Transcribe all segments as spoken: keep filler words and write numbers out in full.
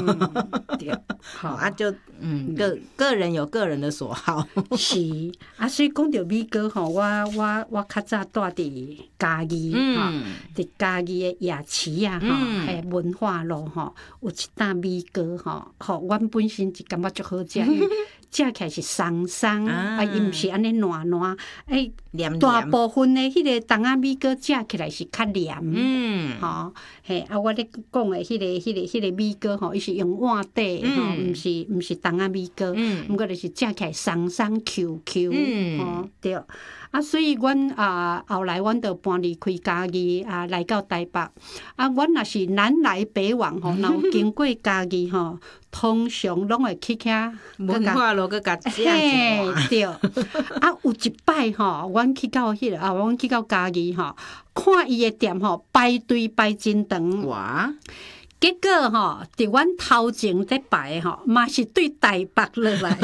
嗯，对，好啊就嗯个个人有个人的所好。 是啊，所以讲到米糕吼，我我我较早住伫嘉义哈，伫嘉义的夜市啊吼，还文化路吼，有一担米糕吼，吼，阮本身就感觉足好食，因为食起来是松松，啊，伊毋是安尼软软，诶，大部分的迄个东仔米糕食起来是较黏，嗯，吼，嘿，啊，我咧讲的迄个、迄个、迄个米糕吼，伊是用碗底吼，毋是毋是东仔米糕，毋过就是食起来松松 Q Q， 吼，对。啊，所以阮啊后来阮就搬离开嘉义啊，来到台北。啊，阮若是南来北往吼，若有经过嘉义吼，通常拢会去遐文化路去甲食。 嘿，对。啊，有一摆吼，阮去到迄个啊，阮去到嘉义吼，看伊的店吼排队排真长。哇！结果吼，伫阮头前在排吼，嘛是对台北落来。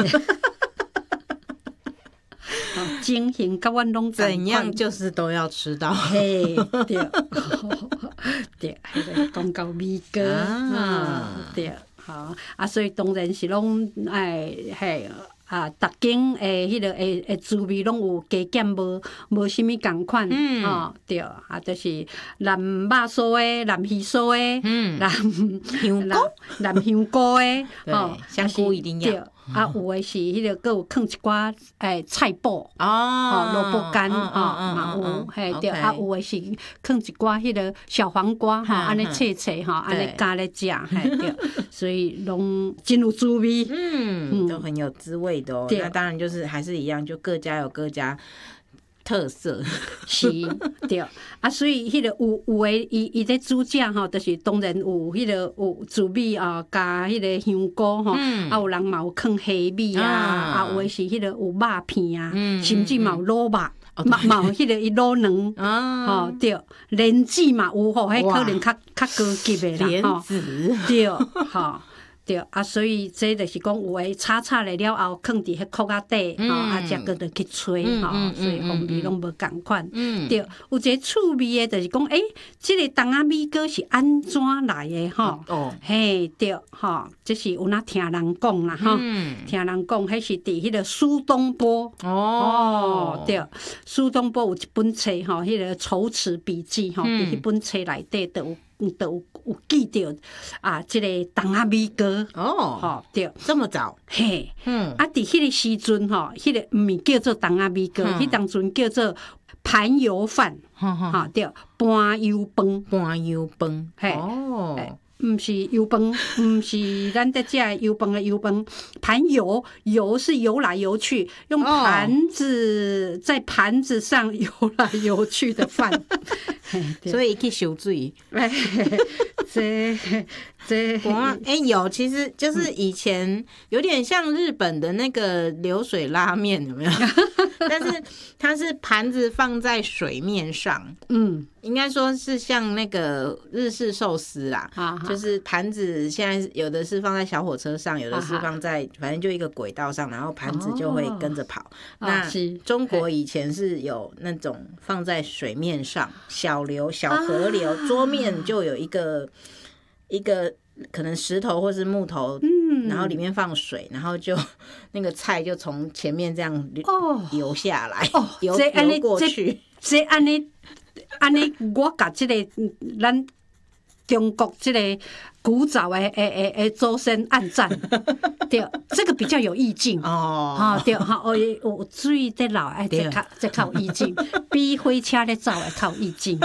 情形甲阮拢怎样，就是都要吃到。 嘿，对，对，迄个讲到米糕啊，对，好啊，所以当然是拢哎嘿啊，逐间诶，迄个诶诶滋味拢有加减，无无啥物共款，嗯，吼，对，啊，就是南肉酥诶，南鱼酥诶，嗯，南香菇， 南香菇诶， 吼，香菇一定要。 啊，有诶是迄个，佫有放一寡诶菜脯，哦，萝卜干，吼，嘛有，嘿，对，啊，有诶是放一寡迄个小黄瓜，吼，安尼切切，吼，安尼加咧食，嘿，对，所以拢真有滋味， 嗯，都很有滋味的哦。那当然就是还是一样，就各家有各家特色， 是，对，啊，所以迄个有有诶，伊伊在煮食吼，就是当然有迄个有糯米啊，加迄个香菇吼，啊，有人嘛有放虾米啊，啊，有诶是迄个有肉片啊，甚至嘛有卤肉，嘛嘛有迄个伊卤卵，吼，对，莲子嘛有吼，迄可能较较高级诶啦，吼，对，吼。对啊，所以这就是讲有诶炒炒来了后，放伫迄壳仔底，吼，啊，才搁着去吹，吼，所以风味拢无共款。对，有一个趣味诶，就是讲，诶，即个东仔米糕是安怎来诶？吼，嘿，对，吼，这是有哪听人讲啦，吼，听人讲，迄是伫迄个苏东坡。哦，对，苏东坡有一本册，吼，迄个《筹词笔记》吼，伫迄本册内底都有。都有有记着啊，即个东仔米糕哦，吼， 对， 这么早， 嘿，嗯，啊，伫迄个时阵吼，迄个毋是叫做东仔米糕，迄当阵叫做盘油饭，哈，对，盘油饭， 盘油饭， 嘿，哦。毋是油饭，毋是咱在食的油饭的油饭，盘油油是游来游去，用盘子在盘子上游来游去的饭， 所以去收水。 这这哎有，其实就是以前有点像日本的那个流水拉面，有没有？但是它是盘子放在水面上，嗯。应该说是像那个日式寿司啦，就是盘子现在有的是放在小火车上，有的是放在反正就一个轨道上，然后盘子就会跟着跑。那中国以前是有那种放在水面上，小流小河流，桌面就有一个一个可能石头或是木头，然后里面放水，然后就那个菜就从前面这样流下来，流流过去。 这安尼。安尼，我甲即个咱中国即个古早的诶诶诶祖先按赞，对，这个比较有意境哦，哈对哈，哦有水在流，哎，这较这较有意境，比火车咧走诶较有意境。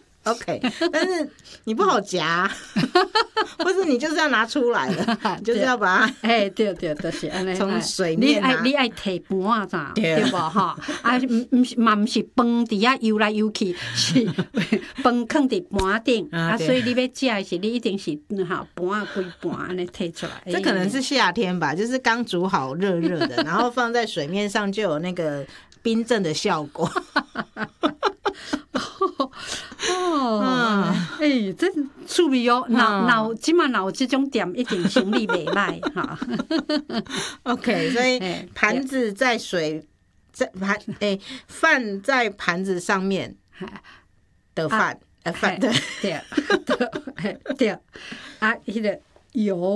OK， 但是你不好夹，或是你就是要拿出来了，就是要把它， 哎，对对，就是安尼， 从水面拿， 你爱你爱摕盘咋，对无哈？啊，毋毋是嘛，毋是饭伫遐游来游去，是饭放伫盘顶啊，所以你要食的是你一定是哈盘规盘安尼摕出来。 这可能是夏天吧，就是刚煮好热热的，然后放在水面上就有那个冰镇的效果。 哦，哎，真趣味哦！若若即马若有即种店，一定生意袂歹哈。 OK， 所以盘子在水在盘诶饭在盘子上面的饭，呃饭对对对对啊，迄个油